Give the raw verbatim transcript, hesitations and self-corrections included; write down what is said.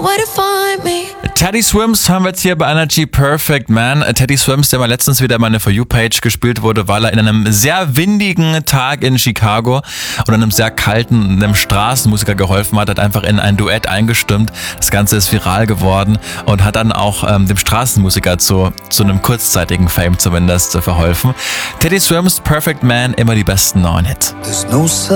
where to find me. Teddy Swims haben wir jetzt hier bei Energy Perfect Man. Teddy Swims, der mal letztens wieder in meine For You-Page gespielt wurde, weil er in einem sehr windigen Tag in Chicago und einem sehr kalten einem Straßenmusiker geholfen hat, hat einfach in ein Duett eingestimmt. Das Ganze ist viral geworden und hat dann auch ähm, dem Straßenmusiker zu, zu einem kurzzeitigen Fame zumindest verholfen. Teddy Swims, Perfect Man, immer die besten neuen Hits.